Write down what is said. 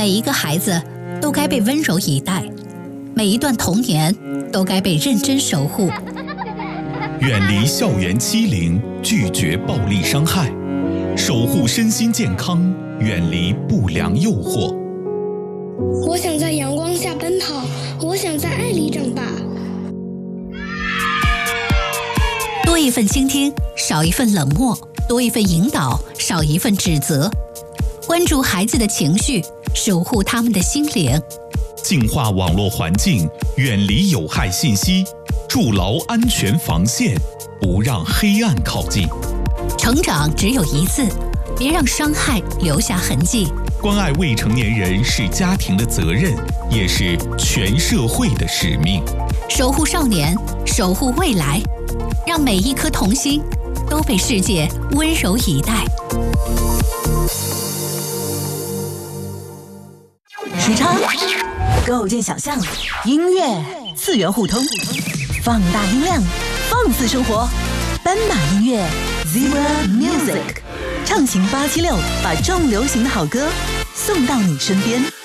每一个孩子都该被温柔以待，每一段童年都该被认真守护。 远离校园欺凌，拒绝暴力伤害，守护身心健康，远离不良诱惑。 我想在阳光下奔跑，我想在爱里长大。 多一份倾听，少一份冷漠；多一份引导，少一份指责。关注孩子的情绪，守护他们的心灵。 净化网络环境，远离有害信息，筑牢安全防线，不让黑暗靠近。 成长只有一次，别让伤害留下痕迹。 关爱未成年人是家庭的责任，也是全社会的使命。 守护少年，守护未来，让每一颗童心都被世界温柔以待。 时差，构建想象，音乐次元互通，放大音量，放肆生活。斑马音乐 Zebra Music， 畅行876，把重流行的好歌送到你身边。